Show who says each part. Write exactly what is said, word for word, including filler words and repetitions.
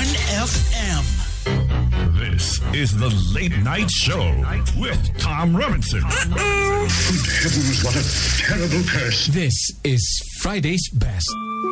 Speaker 1: one F M.
Speaker 2: This is the Late Night Show with Tom Robinson.
Speaker 3: Good heavens, what a terrible curse.
Speaker 4: This is Friday's Best.